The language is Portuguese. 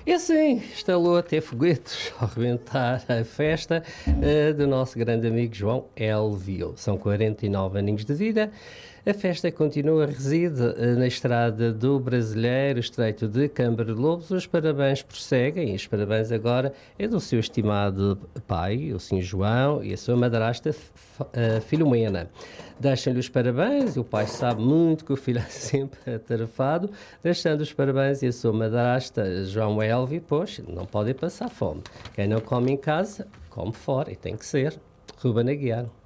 E assim, instalou até foguetes ao rebentar a festa do nosso grande amigo João Elvio. São 49 aninhos de vida. A festa continua, reside na estrada do Brasileiro, estreito de Câmara de Lobos. Os parabéns prosseguem, e os parabéns agora é do seu estimado pai, o Sr. João, e a sua madrasta, Filomena. Deixam-lhe os parabéns, e o pai sabe muito que o filho é sempre atarefado, deixando os parabéns e a sua madrasta, João Elvio, pois, não podem passar fome. Quem não come em casa, come fora, e tem que ser. Ruben Aguiar.